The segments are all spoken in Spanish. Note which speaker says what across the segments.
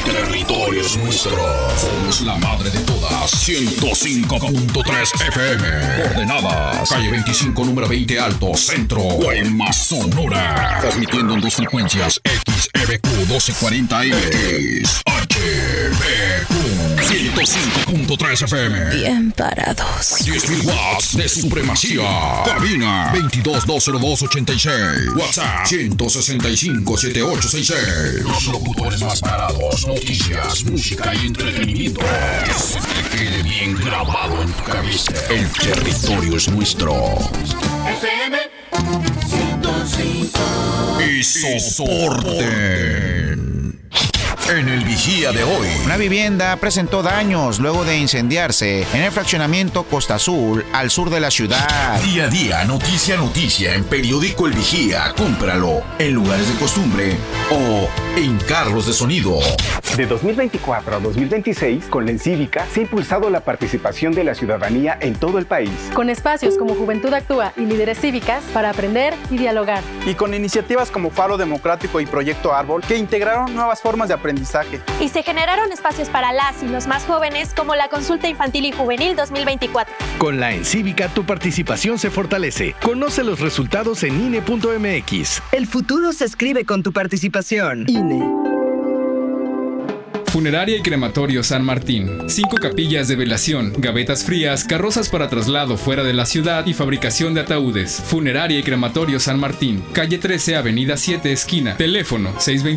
Speaker 1: territorio es nuestro. Somos la madre de todas. 105.3 FM. Coordenadas. Calle 25, número 20 Alto, Centro. Guaymas, Sonora. Transmitiendo en dos frecuencias. XEBQ 1240M. XHBQ 105.3 FM.
Speaker 2: Bien parados.
Speaker 1: 10.000 watts de supremacía. Cabina 22-202-86. WhatsApp 165-7866. Los locutores más parados. Noticias, música y entretenimiento. Que se te quede bien grabado en tu cabeza. El territorio es nuestro.
Speaker 3: FM 105.
Speaker 1: Y soporten. En el Vigía de hoy.
Speaker 4: Una vivienda presentó daños luego de incendiarse en el fraccionamiento Costa Azul, al sur de la ciudad.
Speaker 1: Día a día, noticia a noticia, en Periódico El Vigía. Cómpralo en lugares de costumbre o en carros de sonido.
Speaker 5: De 2024 a 2026, con la Encívica se ha impulsado la participación de la ciudadanía en todo el país.
Speaker 6: Con espacios como Juventud Actúa y Líderes Cívicas para aprender y dialogar.
Speaker 7: Y con iniciativas como Faro Democrático y Proyecto Árbol, que integraron nuevas formas de aprendizaje.
Speaker 8: Y se generaron espacios para las y los más jóvenes, como la Consulta Infantil y Juvenil 2024.
Speaker 9: Con la Encívica tu participación se fortalece. Conoce los resultados en INE.mx.
Speaker 10: El futuro se escribe con tu participación. INE.
Speaker 11: Funeraria y Crematorio San Martín. 5 capillas de velación, gavetas frías, carrozas para traslado fuera de la ciudad y fabricación de ataúdes. Funeraria y Crematorio San Martín. Calle 13, Avenida 7, esquina. Teléfono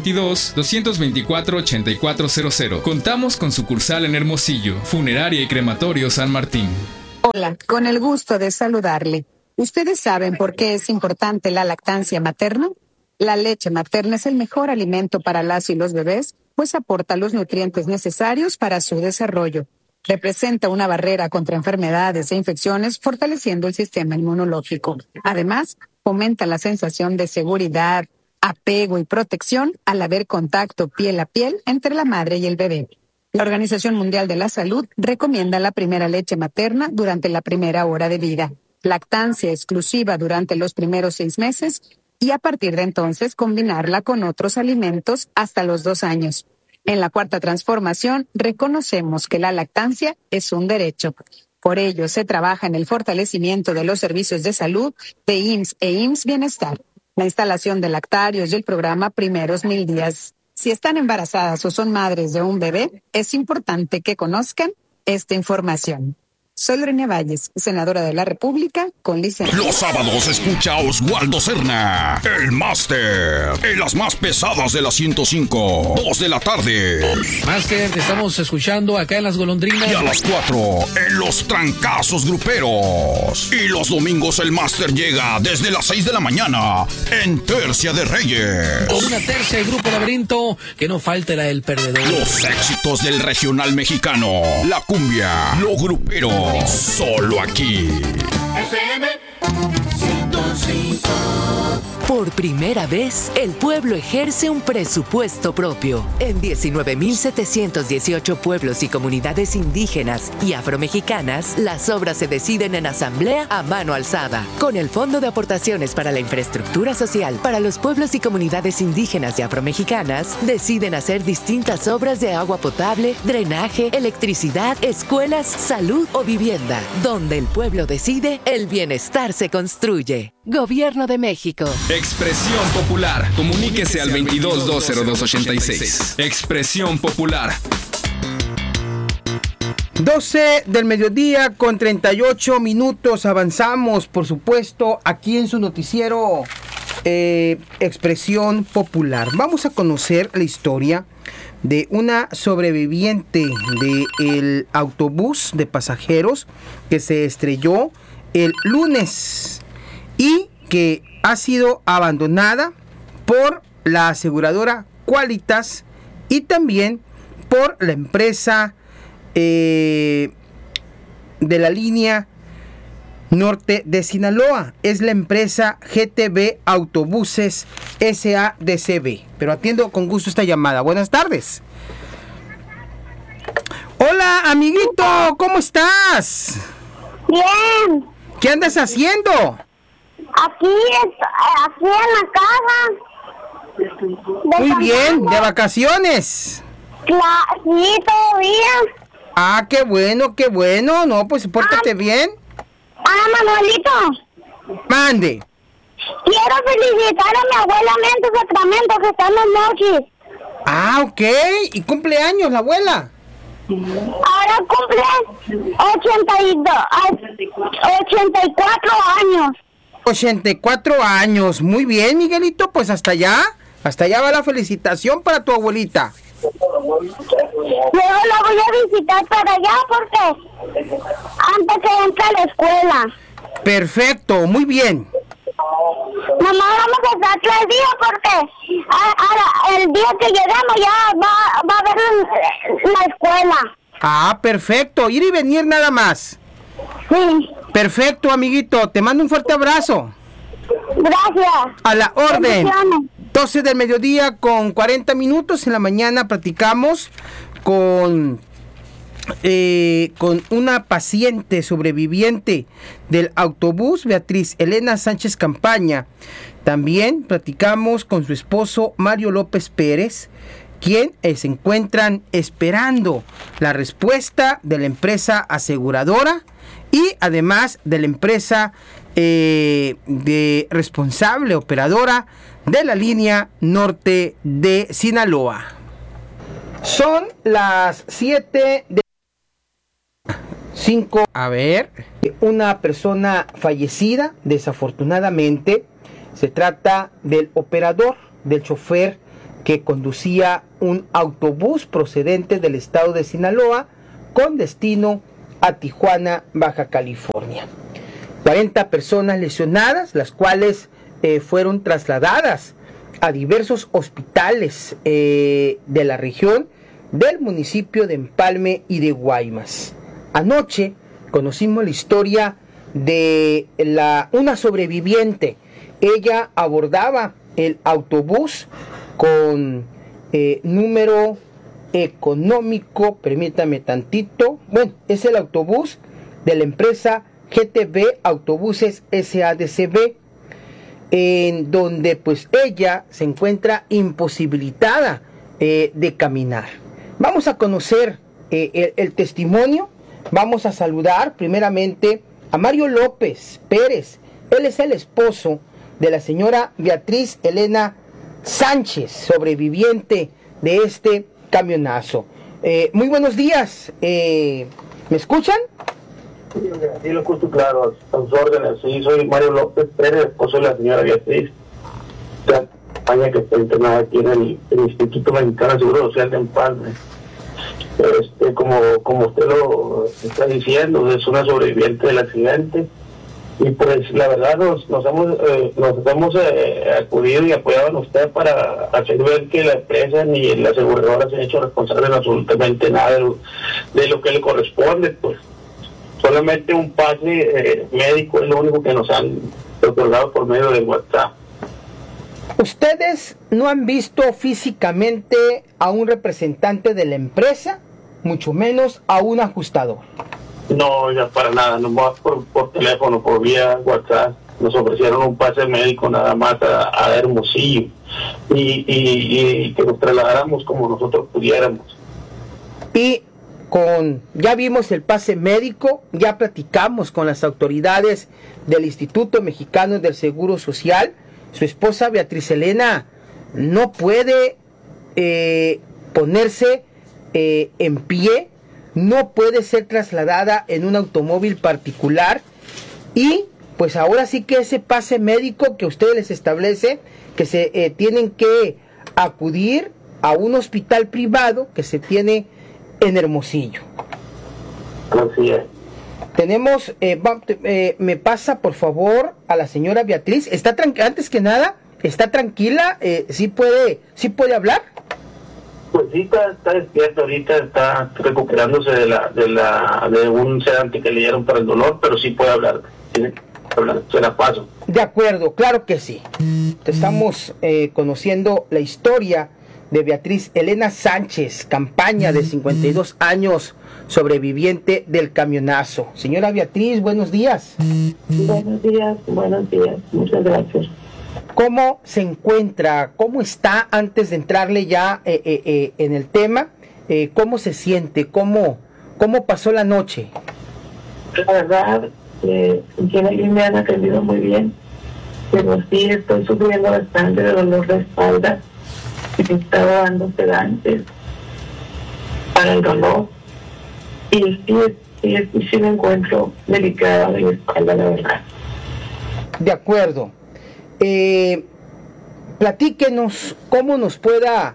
Speaker 11: 622-224-8400. Contamos con sucursal en Hermosillo. Funeraria y Crematorio San Martín.
Speaker 12: Hola, con el gusto de saludarle. ¿Ustedes saben por qué es importante la lactancia materna? La leche materna es el mejor alimento para las y los bebés, pues aporta los nutrientes necesarios para su desarrollo. Representa una barrera contra enfermedades e infecciones, fortaleciendo el sistema inmunológico. Además, fomenta la sensación de seguridad, apego y protección al haber contacto piel a piel entre la madre y el bebé. La Organización Mundial de la Salud recomienda la primera leche materna durante la primera hora de vida, lactancia exclusiva durante los primeros 6 meses y a partir de entonces combinarla con otros alimentos hasta los 2 años. En la Cuarta Transformación reconocemos que la lactancia es un derecho. Por ello se trabaja en el fortalecimiento de los servicios de salud de IMSS e IMSS Bienestar, la instalación de lactarios y el programa Primeros 1000 días. Si están embarazadas o son madres de un bebé, es importante que conozcan esta información. Soy Lorena Valles, senadora de la República, con licencia.
Speaker 1: Los sábados escucha a Oswaldo Cerna, el máster, en las más pesadas de las 105, 2 de la tarde.
Speaker 13: Máster, te estamos escuchando acá en Las Golondrinas.
Speaker 1: Y a las 4, en los trancazos gruperos. Y los domingos el máster llega desde las 6 de la mañana, en Tercia de Reyes.
Speaker 13: Con una tercia del Grupo Laberinto, que no falte la del perdedor.
Speaker 1: Los éxitos del regional mexicano, la cumbia, lo grupero. Solo aquí.
Speaker 3: FM 105.
Speaker 2: Por primera vez, el pueblo ejerce un presupuesto propio. En 19.718 pueblos y comunidades indígenas y afromexicanas, las obras se deciden en asamblea a mano alzada. Con el Fondo de Aportaciones para la Infraestructura Social para los pueblos y comunidades indígenas y afromexicanas, deciden hacer distintas obras de agua potable, drenaje, electricidad, escuelas, salud o vivienda. Donde el pueblo decide, el bienestar se construye. Gobierno de México.
Speaker 11: Expresión Popular. Comuníquese al 22-202-86. Expresión Popular.
Speaker 14: 12 del mediodía con 38 minutos. Avanzamos, por supuesto, aquí en su noticiero Expresión Popular. Vamos a conocer la historia de una sobreviviente del autobús de pasajeros que se estrelló el lunes y que ha sido abandonada por la aseguradora Qualitas y también por la empresa de la línea norte de Sinaloa. Es la empresa GTB Autobuses SADCB. Pero atiendo con gusto esta llamada. Buenas tardes. Hola, amiguito, ¿cómo estás?
Speaker 15: Bien.
Speaker 14: ¿Qué andas haciendo?
Speaker 15: Aquí en la casa.
Speaker 14: Muy bien, de vacaciones.
Speaker 15: Sí, todo bien.
Speaker 14: Ah, qué bueno, qué bueno. No, pues pórtate bien.
Speaker 15: Manuelito.
Speaker 14: Mande.
Speaker 15: Quiero felicitar a mi abuela Mente Sacramento, que está en los Mochis.
Speaker 14: Ah, ok. ¿Y cumpleaños la abuela?
Speaker 15: Ahora cumple 84 años.
Speaker 14: 84 años. Muy bien, Miguelito. Pues hasta allá va la felicitación para tu abuelita.
Speaker 15: Luego la voy a visitar para allá porque antes que entre a la escuela.
Speaker 14: Perfecto, muy bien.
Speaker 15: Mamá, vamos a estar 3 días porque el día que lleguemos ya va a haber la escuela.
Speaker 14: Ah, perfecto. Ir y venir nada más.
Speaker 15: Sí.
Speaker 14: Perfecto, amiguito. Te mando un fuerte abrazo.
Speaker 15: Gracias.
Speaker 14: A la orden. 12 del mediodía con 40 minutos. En la mañana platicamos con una paciente sobreviviente del autobús, Beatriz Elena Sánchez Campaña. También platicamos con su esposo Mario López Pérez, quien se encuentran esperando la respuesta de la empresa aseguradora y además de la empresa de responsable operadora de la línea norte de Sinaloa. Son las 7 de 5. A ver, una persona fallecida, desafortunadamente. Se trata del operador, del chofer que conducía un autobús procedente del estado de Sinaloa con destino a Tijuana, Baja California. 40 personas lesionadas, las cuales fueron trasladadas a diversos hospitales de la región del municipio de Empalme y de Guaymas. Anoche conocimos la historia de una sobreviviente. Ella abordaba el autobús con número económico, permítame tantito. Bueno, es el autobús de la empresa GTB Autobuses SADCB, en donde pues ella se encuentra imposibilitada de caminar. Vamos a conocer el testimonio. Vamos a saludar primeramente a Mario López Pérez. Él es el esposo de la señora Beatriz Elena Sánchez, sobreviviente de este camionazo. Muy buenos días. ¿Me escuchan?
Speaker 16: Sí, lo escucho claro, a sus órdenes. Sí, soy Mario López Pérez, esposo de la señora Beatriz. La compañía que está internada aquí en el Instituto Mexicano de Seguro Social de Empalme. Como usted lo está diciendo, es una sobreviviente del accidente. Y pues la verdad nos hemos acudido y apoyado en usted para hacer ver que la empresa ni la aseguradora se han hecho responsables en absolutamente nada de lo que le corresponde. Pues solamente un pase médico es lo único que nos han otorgado por medio de WhatsApp.
Speaker 14: ¿Ustedes no han visto físicamente a un representante de la empresa, mucho menos a un ajustador?
Speaker 16: No, ya para nada, nomás por teléfono, por vía WhatsApp. Nos ofrecieron un pase médico nada más a Hermosillo y que nos trasladáramos como nosotros pudiéramos.
Speaker 14: Y ya vimos el pase médico, ya platicamos con las autoridades del Instituto Mexicano del Seguro Social. Su esposa Beatriz Elena no puede ponerse en pie, no puede ser trasladada en un automóvil particular y pues ahora sí que ese pase médico que ustedes les establece, que se tienen que acudir a un hospital privado que se tiene en Hermosillo.
Speaker 16: Así es.
Speaker 14: Tenemos, me pasa por favor a la señora Beatriz. Antes que nada, ¿está tranquila? ¿Sí puede hablar?
Speaker 16: Pues sí, está despierta ahorita, está recuperándose de un sedante que le dieron para el dolor, pero sí puede hablar. Tiene que hablar, se la paso.
Speaker 14: De acuerdo, claro que sí. Estamos conociendo la historia de Beatriz Elena Sánchez Campaña, de 52 años, sobreviviente del camionazo. Señora Beatriz, buenos días.
Speaker 17: Buenos días, muchas gracias.
Speaker 14: ¿Cómo se encuentra? ¿Cómo está antes de entrarle ya en el tema? ¿Cómo se siente? ¿Cómo pasó la noche?
Speaker 17: La verdad, me han atendido muy bien, pero sí estoy sufriendo bastante de dolor de espalda. Me estaba dando sedantes para el dolor. Y sí me encuentro delicada de mi espalda, la verdad.
Speaker 14: De acuerdo. Platíquenos cómo nos pueda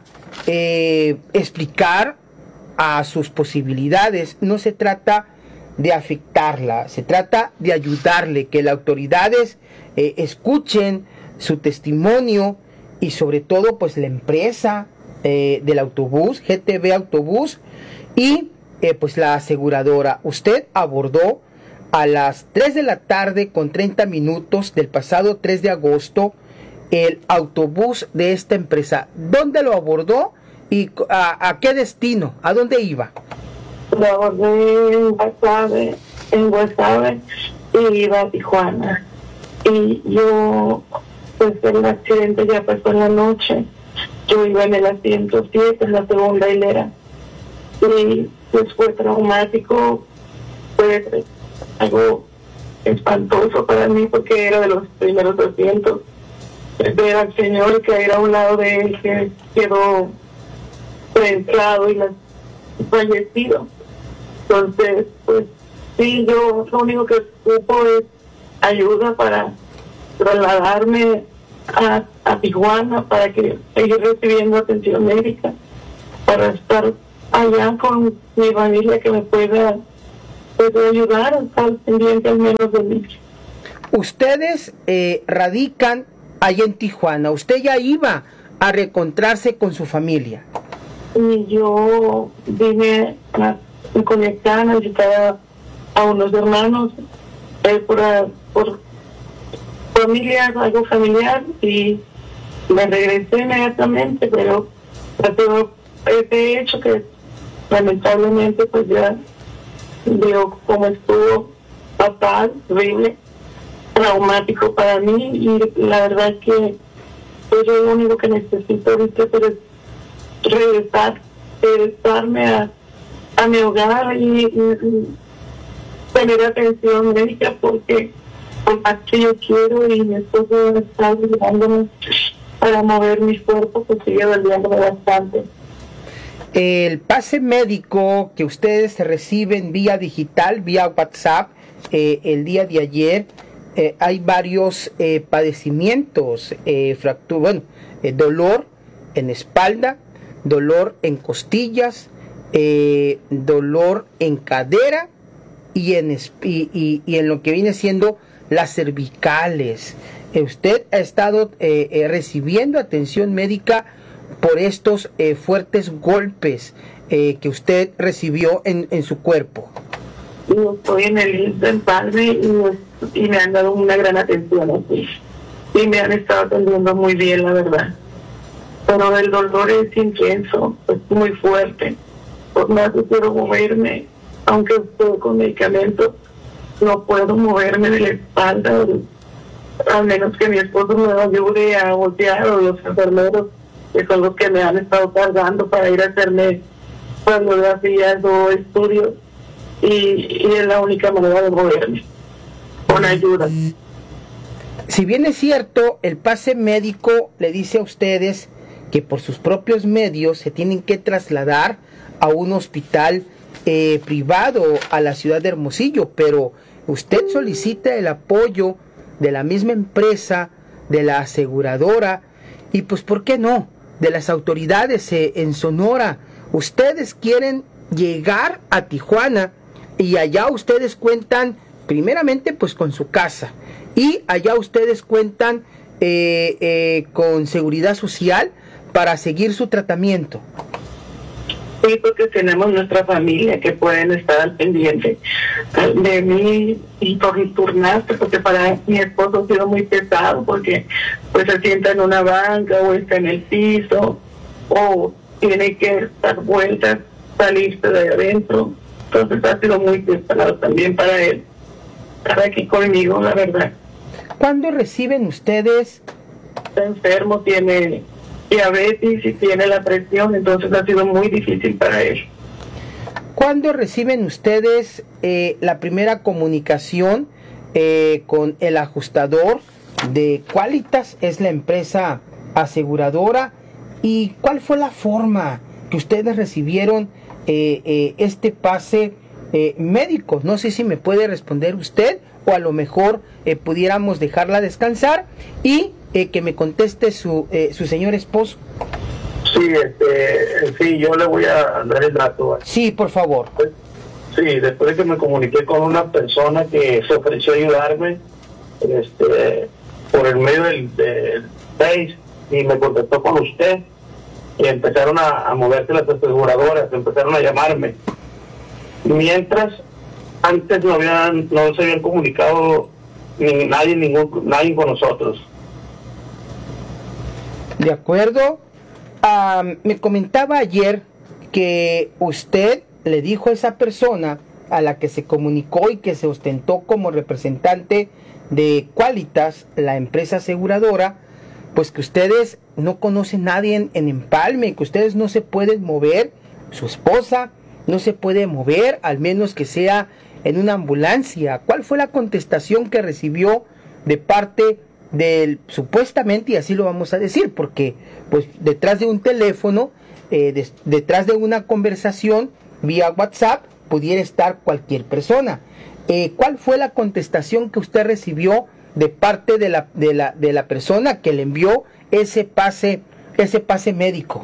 Speaker 14: explicar a sus posibilidades. No se trata de afectarla, se trata de ayudarle, que las autoridades escuchen su testimonio y sobre todo pues la empresa del autobús, GTV Autobús, y pues la aseguradora. Usted abordó a las 3 de la tarde con 30 minutos del pasado 3 de agosto el autobús de esta empresa. ¿Dónde lo abordó y a qué destino? ¿A dónde iba?
Speaker 17: Lo abordé en Guasave y iba a Tijuana. Y yo, pues el accidente ya pasó en la noche. Yo iba en el asiento 7, en la segunda hilera. Y pues fue traumático, fue algo espantoso para mí porque era de los primeros asientos. Ver al señor que era a un lado de él que quedó prensado y fallecido. Entonces, pues sí, yo lo único que ocupo es ayuda para trasladarme a Tijuana para seguir recibiendo atención médica, para estar allá con mi familia que me pueda ayudar a estar pendiente al menos de mí.
Speaker 14: Ustedes radican allá en Tijuana. Usted ya iba a reencontrarse con su familia.
Speaker 17: Y yo vine a Coyoacán a visitar a unos hermanos por familia, algo familiar, y me regresé inmediatamente, pero todo este hecho que lamentablemente pues ya veo cómo estuvo fatal, horrible, traumático para mí, y la verdad que pues yo lo único que necesito ahorita es regresarme a mi hogar y tener atención médica, porque por más que yo quiero y mi esposo está ayudándome para mover mi cuerpo, pues sigue doliéndome bastante.
Speaker 14: El pase médico que ustedes reciben vía digital, vía WhatsApp, el día de ayer, hay varios padecimientos, dolor en espalda, dolor en costillas, dolor en cadera y en lo que viene siendo las cervicales. Usted ha estado recibiendo atención médica por estos fuertes golpes que usted recibió en su cuerpo.
Speaker 17: Yo estoy en el empalme y me han dado una gran atención aquí. Y me han estado atendiendo muy bien, la verdad. Pero el dolor es intenso, es muy fuerte. Por más que quiero moverme, aunque estoy con medicamentos, no puedo moverme de la espalda, al menos que mi esposo me ayude a voltear, o los enfermeros, que son los que me han estado cargando para ir a hacerme radiografías o estudios, y es la única manera de moverme, con ayuda.
Speaker 14: Si bien es cierto, el pase médico le dice a ustedes que por sus propios medios se tienen que trasladar a un hospital privado a la ciudad de Hermosillo, pero usted solicita el apoyo de la misma empresa, de la aseguradora y pues ¿por qué no? De las autoridades en Sonora. Ustedes quieren llegar a Tijuana y allá ustedes cuentan primeramente pues con su casa y allá ustedes cuentan con seguridad social para seguir su tratamiento.
Speaker 17: Sí, porque tenemos nuestra familia que pueden estar al pendiente de mí y por turnarse, porque para mi esposo ha sido muy pesado, porque pues se sienta en una banca o está en el piso o tiene que dar vueltas, salirse de adentro. Entonces ha sido muy pesado también para él estar aquí conmigo, la verdad.
Speaker 14: ¿Cuándo reciben ustedes
Speaker 17: está enfermo, tiene diabetes y tiene la presión, entonces ha sido muy difícil para él.
Speaker 14: ¿Cuándo reciben ustedes la primera comunicación con el ajustador de Qualitas? Es la empresa aseguradora. ¿Y cuál fue la forma que ustedes recibieron este pase médico? No sé si me puede responder usted, o a lo mejor pudiéramos dejarla descansar y que me conteste su señor esposo.
Speaker 16: Sí, sí, yo le voy a dar el dato.
Speaker 14: Sí, por favor.
Speaker 16: Sí, después de que me comuniqué con una persona que se ofreció a ayudarme, por el medio del Face, y me contactó con usted, y empezaron a moverse las aseguradoras, empezaron a llamarme. Mientras, antes no se habían comunicado nadie con nosotros.
Speaker 14: De acuerdo. Me comentaba ayer que usted le dijo a esa persona a la que se comunicó y que se ostentó como representante de Qualitas, la empresa aseguradora, pues que ustedes no conocen a nadie en Empalme, que ustedes no se pueden mover, su esposa no se puede mover, al menos que sea en una ambulancia. ¿Cuál fue la contestación que recibió de parte del, supuestamente, y así lo vamos a decir, porque pues detrás de un teléfono, detrás de una conversación vía WhatsApp, pudiera estar cualquier persona? ¿Cuál fue la contestación que usted recibió de parte de la persona que le envió ese pase médico?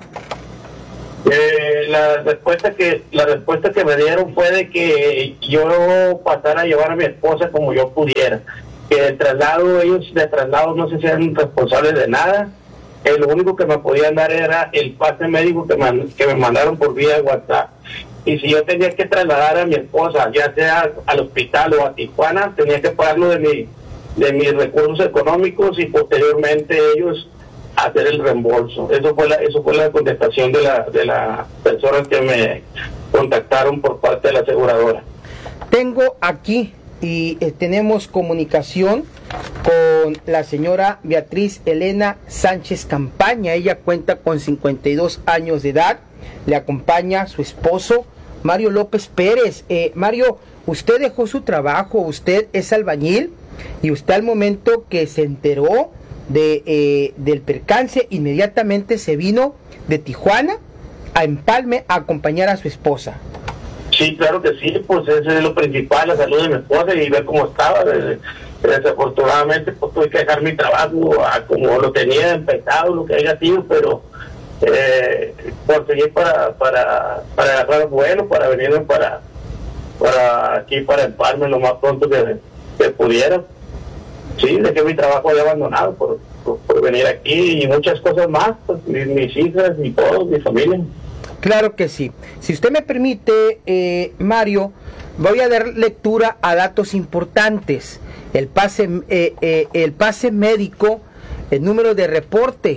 Speaker 16: La respuesta que me dieron fue de que yo pasara a llevar a mi esposa como yo pudiera, que ellos de traslado no se sean responsables de nada. Lo único que me podían dar era el pase médico que me mandaron por vía WhatsApp, y si yo tenía que trasladar a mi esposa, ya sea al hospital o a Tijuana, tenía que pagarlo de mis recursos económicos, y posteriormente ellos hacer el reembolso. Eso fue la contestación de la persona que me contactaron por parte de la aseguradora.
Speaker 14: Tengo aquí y tenemos comunicación con la señora Beatriz Elena Sánchez Campaña. Ella cuenta con 52 años de edad. Le acompaña su esposo Mario López Pérez. Mario, usted dejó su trabajo, usted es albañil, y usted al momento que se enteró del percance, inmediatamente se vino de Tijuana a Empalme a acompañar a su esposa.
Speaker 16: Sí, claro que sí, pues ese es lo principal, la salud de mi esposa y ver cómo estaba. Desafortunadamente pues tuve que dejar mi trabajo como lo tenía empezado, lo que haya sido, pero por seguir para agarrar vuelo, para venirme para aquí, para Empalme lo más pronto que pudiera. Sí, dejé mi trabajo ahí abandonado por venir aquí, y muchas cosas más, pues, mis hijas y todo, mi familia.
Speaker 14: Claro que sí. Si usted me permite, Mario, voy a dar lectura a datos importantes. El pase médico, el número de reporte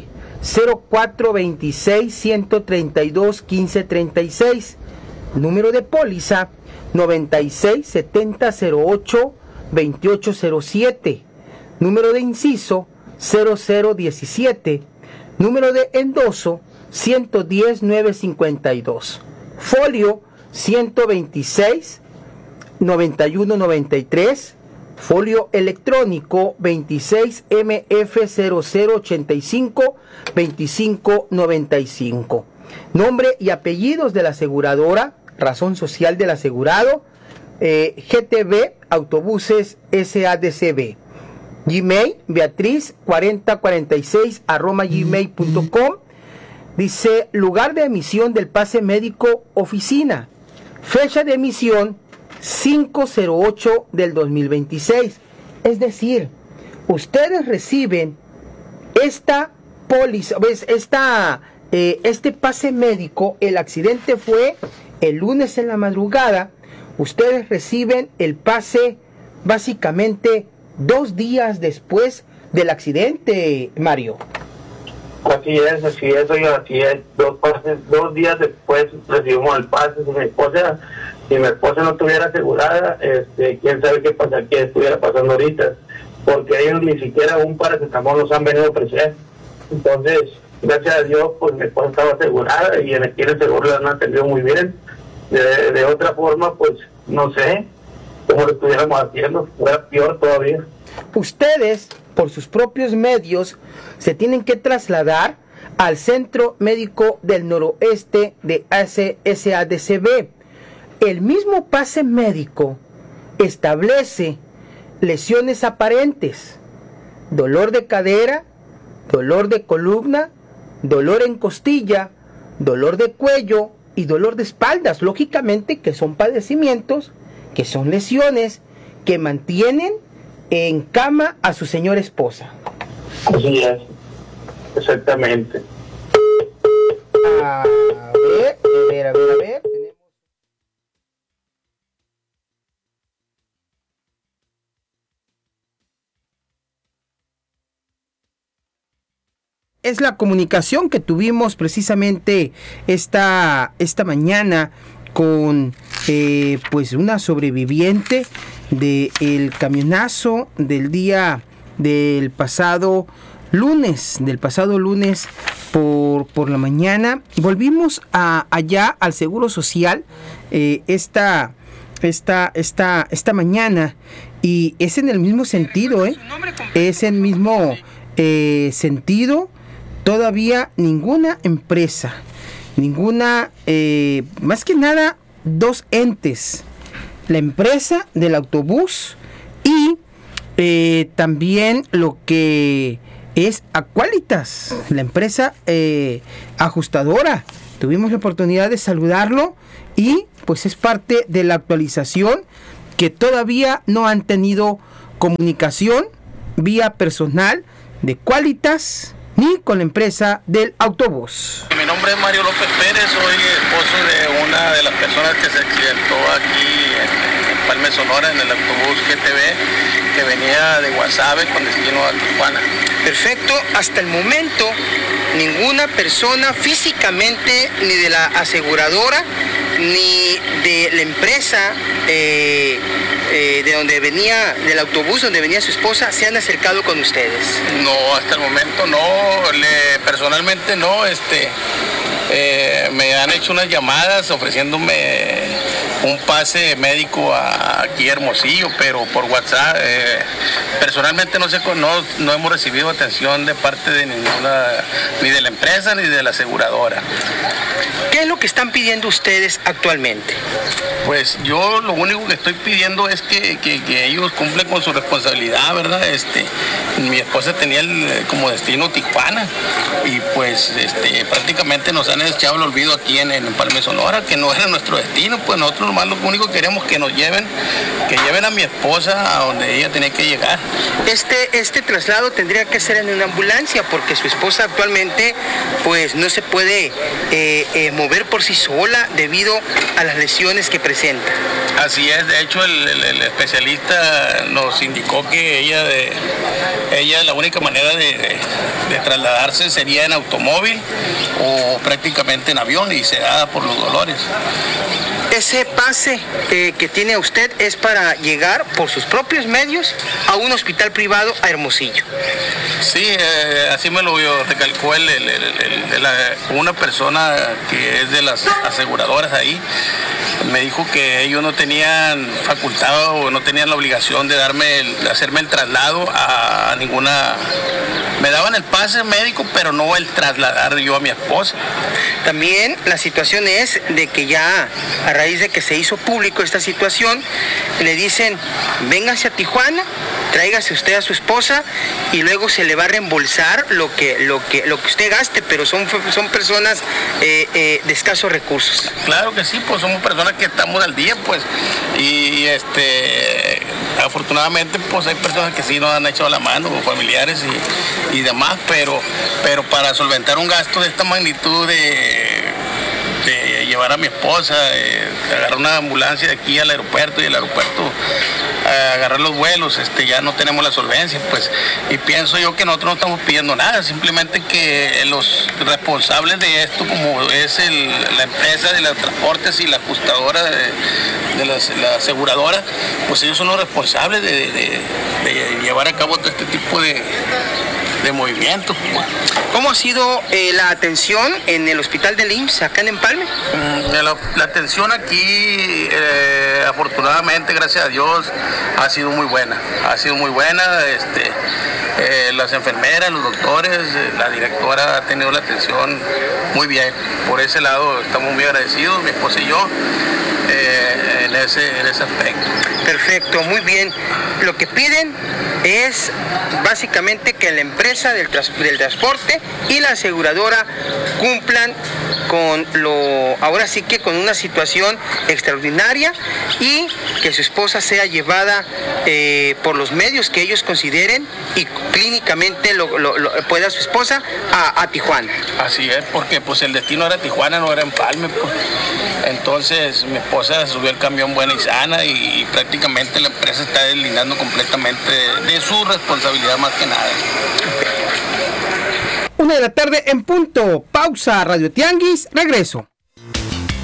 Speaker 14: 0426-132-1536, número de póliza 96-7008-2807, número de inciso 0017, número de endoso 110-952, folio 126-9193, folio electrónico 26MF0085-2595, nombre y apellidos de la aseguradora, razón social del asegurado, GTB Autobuses SADCB, Gmail beatriz4046@gmail.com. Dice: lugar de emisión del pase médico, oficina, fecha de emisión 5/08 del 2026. Es decir, ustedes reciben esta póliza, este pase médico. El accidente fue el lunes en la madrugada. Ustedes reciben el pase básicamente 2 días después del accidente, Mario.
Speaker 16: Así es, oiga, así es. 2 días después recibimos el pase. Si mi esposa no estuviera asegurada, quién sabe qué estuviera pasando ahorita, porque ellos ni siquiera un paracetamol nos han venido a ofrecer. Entonces, gracias a Dios, pues mi esposa estaba asegurada y aquí en el seguro la han atendido muy bien. De otra forma, pues no sé cómo lo estuviéramos haciendo, fuera peor todavía.
Speaker 14: Ustedes, por sus propios medios, se tienen que trasladar al Centro Médico del Noroeste de SADCB. El mismo pase médico establece lesiones aparentes, dolor de cadera, dolor de columna, dolor en costilla, dolor de cuello y dolor de espaldas. Lógicamente que son padecimientos, que son lesiones que mantienen en cama a su señora esposa.
Speaker 16: Así es, exactamente.
Speaker 14: A ver. Es la comunicación que tuvimos precisamente esta mañana con pues una sobreviviente del camionazo del día del pasado lunes por la mañana. Volvimos allá al Seguro Social esta mañana, y es en el mismo sentido, es el mismo sentido. Todavía ninguna empresa, más que nada dos entes, la empresa del autobús y también lo que es Aqualitas, la empresa ajustadora. Tuvimos la oportunidad de saludarlo y pues es parte de la actualización que todavía no han tenido comunicación vía personal de Qualitas ni con la empresa del autobús.
Speaker 18: Mi nombre es Mario López Pérez, soy esposo de una de las personas que se accidentó aquí en Palme, Sonora, en el autobús GTV que venía de Guasave con destino a Tijuana.
Speaker 14: Perfecto, hasta el momento ninguna persona físicamente, ni de la aseguradora, ni de la empresa de donde venía, del autobús donde venía su esposa, se han acercado con ustedes.
Speaker 18: No, hasta el momento no, personalmente no, me han hecho unas llamadas ofreciéndome un pase médico aquí a Hermosillo, pero por WhatsApp. Personalmente no hemos recibido atención de parte de ninguna, ni de la empresa ni de la aseguradora.
Speaker 14: ¿Qué es lo que están pidiendo ustedes actualmente?
Speaker 18: Pues yo lo único que estoy pidiendo es que ellos cumplen con su responsabilidad, ¿verdad? Mi esposa tenía como destino Tijuana y pues prácticamente nos han echado el olvido aquí en Palme, Sonora, que no era nuestro destino. Pues nosotros nomás lo único que queremos que nos lleven a mi esposa a donde ella tenía que llegar.
Speaker 14: Este traslado tendría que ser en una ambulancia porque su esposa actualmente pues no se puede mover por sí sola debido a las lesiones que presenta.
Speaker 18: Así es, de hecho el especialista nos indicó que ella la única manera de trasladarse sería en automóvil o prácticamente en avión y sedada por los dolores.
Speaker 14: Ese pase que tiene usted es para llegar por sus propios medios a un hospital privado a Hermosillo.
Speaker 18: Sí, así me lo recalcó una persona que es de las aseguradoras ahí. Me dijo que ellos no tenían facultad o no tenían la obligación de hacerme el traslado a ninguna. Me daban el pase médico, pero no el trasladar yo a mi esposa.
Speaker 14: También la situación es de que ya a raíz de que se hizo público esta situación, le dicen, véngase a Tijuana, tráigase usted a su esposa y luego se le va a reembolsar lo que usted gaste, pero son personas de escasos recursos.
Speaker 18: Claro que sí, pues somos personas que estamos al día, pues, y afortunadamente pues hay personas que sí nos han echado la mano, familiares y demás, pero para solventar un gasto de esta magnitud de llevar a mi esposa, agarrar una ambulancia de aquí al aeropuerto y del aeropuerto agarrar los vuelos, ya no tenemos la solvencia, pues, y pienso yo que nosotros no estamos pidiendo nada, simplemente que los responsables de esto, como es la empresa de los transportes y la ajustadora de la aseguradora, pues ellos son los responsables de llevar a cabo todo este tipo de movimiento.
Speaker 19: ¿Cómo ha sido la atención en el hospital del IMSS acá en Empalme?
Speaker 18: La atención aquí, afortunadamente, gracias a Dios, ha sido muy buena. Las enfermeras, los doctores, la directora ha tenido la atención muy bien. Por ese lado estamos muy agradecidos, mi esposa y yo, en ese aspecto.
Speaker 19: Perfecto, muy bien. Lo que piden es básicamente que la empresa del transporte y la aseguradora cumplan ahora sí que con una situación extraordinaria, y que su esposa sea llevada por los medios que ellos consideren y clínicamente pueda su esposa a Tijuana.
Speaker 18: Así es, porque pues el destino era Tijuana, no era Empalme, pues. Entonces mi esposa subió el camión buena y sana, y prácticamente la empresa está deslindando completamente de su responsabilidad más que nada.
Speaker 14: 1 de la tarde en punto. Pausa, Radio Tianguis. Regreso.